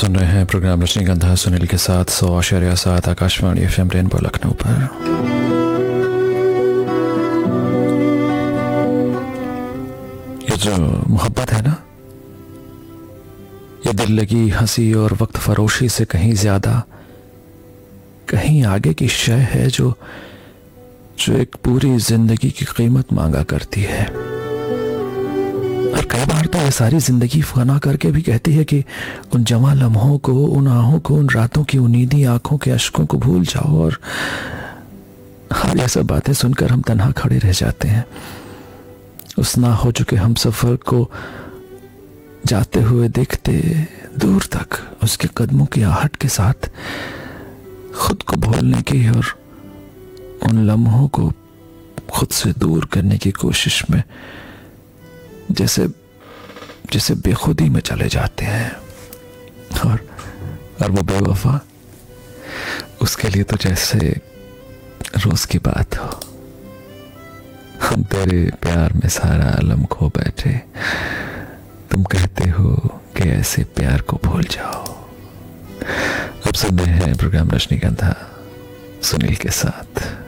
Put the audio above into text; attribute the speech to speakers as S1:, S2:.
S1: सुन रहे हैं प्रोग्राम रजनीगंधा सुनील के साथ 100.7 आकाशवाणी FM रेनबो लखनऊ पर। ये जो मोहब्बत है ना, ये दिल लगी हंसी और वक्त फरोशी से कहीं ज्यादा, कहीं आगे की शय है जो एक पूरी जिंदगी की कीमत मांगा करती है। और कई बार तो ये सारी जिंदगी फना करके भी कहती है कि उन जवां लम्हों को, उन आहों को, उन रातों की उनीदी आंखों के अश्कों को भूल जाओ। और ये सब बातें सुनकर हम तन्हा खड़े रह जाते हैं, उस ना हो चुके हम सफर को जाते हुए देखते दूर तक, उसके कदमों की आहट के साथ खुद को भूलने की और उन लम्हों को खुद से दूर करने की कोशिश में जैसे बेखुदी में चले जाते हैं। और वो बेवफा, उसके लिए तो जैसे रोज की बात हो, हम तेरे प्यार में सारा आलम खो बैठे, तुम कहते हो कि ऐसे प्यार को भूल जाओ। अब सुन रहे हैं प्रोग्राम रजनीगंधा सुनील के साथ।